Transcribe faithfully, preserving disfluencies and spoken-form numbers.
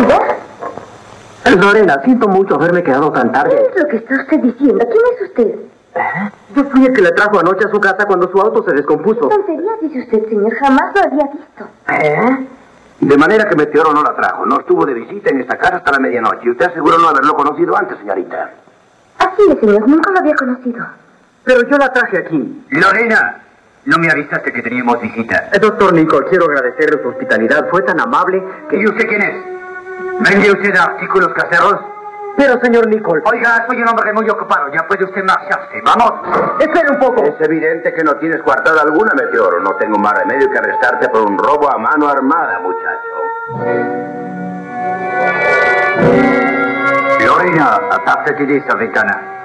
vos? Lorena, siento mucho haberme quedado tan tarde. ¿Qué es lo que está usted diciendo? ¿Quién es usted? ¿Eh? Yo fui el que le trajo anoche a su casa cuando su auto se descompuso. ¿Qué tontería dice usted, señor? Jamás lo había visto. ¿Eh? De manera que Meteoro no la trajo. No estuvo de visita en esta casa hasta la medianoche. Y usted aseguró no haberlo conocido antes, señorita. Así es, señor. Nunca lo había conocido. Pero yo la traje aquí. Lorena, no me avisaste que teníamos visita. Eh, doctor Nicole, quiero agradecerle su hospitalidad. Fue tan amable que... ¿Y usted quién es? ¿Vende usted artículos caseros? Pero, señor Nicole... Oiga, soy un hombre muy ocupado. Ya puede usted marcharse. ¡Vamos! Espere un poco. Es evidente que no tienes coartada alguna, Meteoro. No tengo más remedio que arrestarte por un robo a mano armada, muchacho. Lorena, apártate de esa ventana.